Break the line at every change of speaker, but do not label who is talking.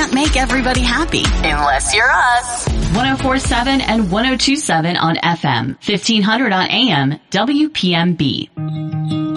can't make everybody happy. Unless you're us.
104.7 and 102.7 on FM, 1500 on AM, WPMB.